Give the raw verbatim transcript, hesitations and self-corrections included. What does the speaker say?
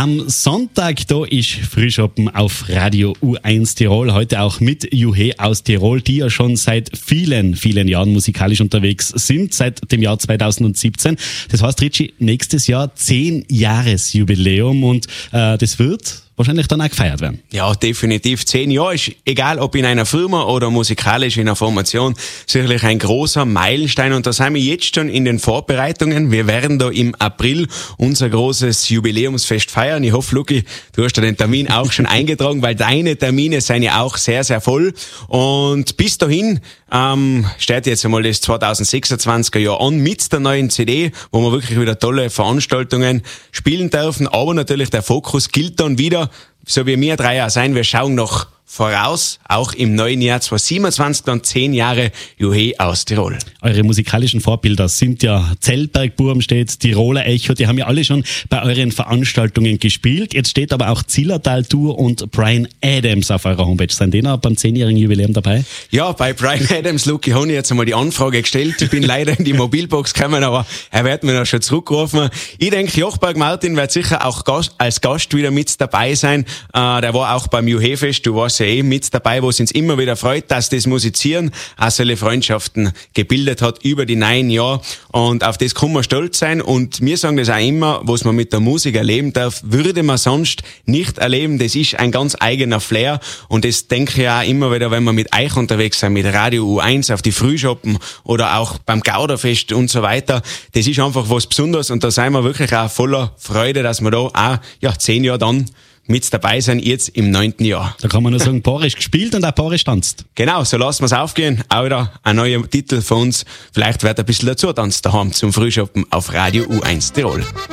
Am Sonntag, da ist Frühschoppen auf Radio U eins Tirol. Heute auch mit Juhe aus Tirol, die ja schon seit vielen, vielen Jahren musikalisch unterwegs sind, seit dem Jahr zweitausendsiebzehn. Das heißt, Richie, nächstes Jahr zehn Jahresjubiläum und äh, das wird wahrscheinlich dann auch gefeiert werden. Ja, definitiv. Zehn Jahre ist, egal ob in einer Firma oder musikalisch in einer Formation, sicherlich ein großer Meilenstein. Und da sind wir jetzt schon in den Vorbereitungen. Wir werden da im April unser großes Jubiläumsfest feiern. Ich hoffe, Luki, du hast da den Termin auch schon eingetragen, weil deine Termine sind ja auch sehr, sehr voll. Und bis dahin ähm, steht jetzt einmal das zweitausendsechsundzwanziger Jahr an mit der neuen C D, wo wir wirklich wieder tolle Veranstaltungen spielen dürfen. Aber natürlich der Fokus gilt dann wieder, so wie wir drei Jahre sein, wir schauen noch voraus, auch im neuen Jahr zweitausendsiebenundzwanzig, dann zehn Jahre Juhe aus Tirol. Eure musikalischen Vorbilder sind ja Zeltberg, Burmstedt, Tiroler Echo, die haben ja alle schon bei euren Veranstaltungen gespielt. Jetzt steht aber auch Zillertal Tour und Bryan Adams auf eurer Homepage. Sind die noch beim zehnjährigen Jubiläum dabei? Ja, bei Bryan Adams, Luki, habe ich jetzt einmal die Anfrage gestellt. Ich bin leider in die Mobilbox gekommen, aber er wird mir noch schon zurückgerufen. Ich denke, Jochberg Martin wird sicher auch Gast, als Gast wieder mit dabei sein. Äh, der war auch beim Juhe-Fest, du warst ja eh mit dabei, wo es uns immer wieder freut, dass das Musizieren auch solche Freundschaften gebildet hat über die neun Jahre, und auf das kann man stolz sein. Und wir sagen das auch immer, was man mit der Musik erleben darf, würde man sonst nicht erleben. Das ist ein ganz eigener Flair, und das denke ich auch immer wieder, wenn wir mit euch unterwegs sind, mit Radio U eins auf die Frühschoppen oder auch beim Gauderfest und so weiter. Das ist einfach was Besonderes, und da sind wir wirklich auch voller Freude, dass wir da auch ja, zehn Jahre dann mit dabei sein, jetzt im neunten Jahr. Da kann man nur sagen, parisch gespielt und auch parisch tanzt. Genau, so lassen wir es aufgehen. Auch wieder ein neuer Titel von uns. Vielleicht wird ein bisschen dazu tanzt daheim zum Frühschoppen auf Radio U eins Tirol.